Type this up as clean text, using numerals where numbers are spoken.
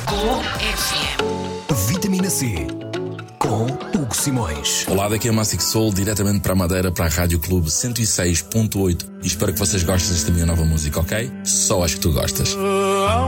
Vitamina C com Hugo Simões. Olá, daqui é Massic Soul, diretamente para a Madeira, para a Rádio Clube 106.8, e espero que vocês gostem desta minha nova música, ok? Só acho que tu gostas.